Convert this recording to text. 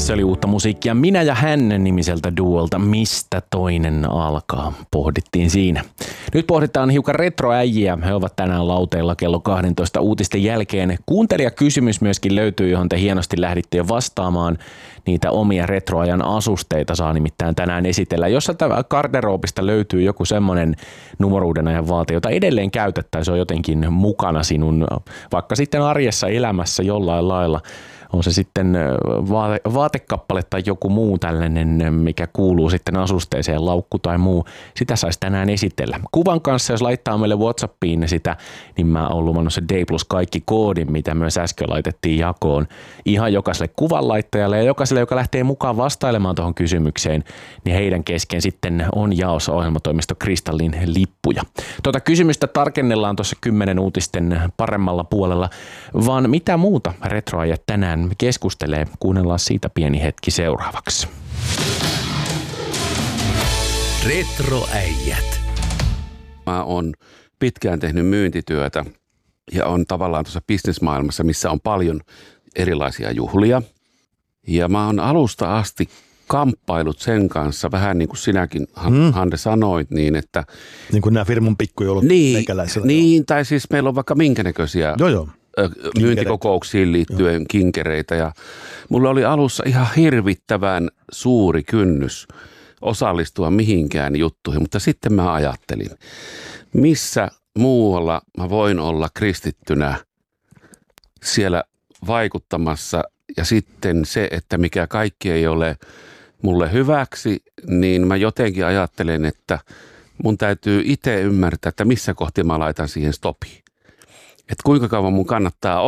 Se oli uutta musiikkia Minä ja hän -nimiseltä duolta Mistä toinen alkaa, pohdittiin siinä. Nyt pohditaan hiukan retroäjiä. He ovat tänään lauteilla kello 12 uutisten jälkeen. Kuuntelijakysymys myöskin löytyy, johon te hienosti lähditte jo vastaamaan. Niitä omia retroajan asusteita saa nimittäin tänään esitellä. Jos sieltä garderoobista löytyy joku semmoinen nuoruuden ajan vaate, jota edelleen käytät tai se on jotenkin mukana sinun vaikka sitten arjessa elämässä jollain lailla, on se sitten vaatekappale tai joku muu tällainen, mikä kuuluu sitten asusteeseen, laukku tai muu. Sitä saisi tänään esitellä. Kuvan kanssa, jos laittaa meille WhatsAppiin sitä, niin mä oon luvannut se D plus kaikki -koodin, mitä myös äsken laitettiin jakoon. Ihan jokaiselle kuvanlaittajalle ja jokaiselle, joka lähtee mukaan vastailemaan tuohon kysymykseen, niin heidän kesken sitten on jaossa ohjelmatoimisto Kristallin lippuja. Tuota kysymystä tarkennellaan tuossa 10 uutisten paremmalla puolella, vaan mitä muuta retroajat tänään keskustelee. Kuunnellaan siitä pieni hetki seuraavaksi. Retroäijät. Mä oon pitkään tehnyt myyntityötä ja on tavallaan tuossa bisnesmaailmassa, missä on paljon erilaisia juhlia. Ja mä oon alusta asti kamppailut sen kanssa, vähän niin kuin sinäkin, Hande, sanoit, niin että... Niin kuin nämä firmun pikkujoulut meikäläisellä. Niin, tai siis meillä on vaikka minkä näköisiä... myyntikokouksiin liittyen kinkereitä ja mulla oli alussa ihan hirvittävän suuri kynnys osallistua mihinkään juttuihin, mutta sitten mä ajattelin, missä muualla mä voin olla kristittynä siellä vaikuttamassa ja sitten se, että mikä kaikki ei ole mulle hyväksi, niin mä jotenkin ajattelen, että mun täytyy itse ymmärtää, että missä kohti mä laitan siihen stopiin. Että kuinka kauan mun kannattaa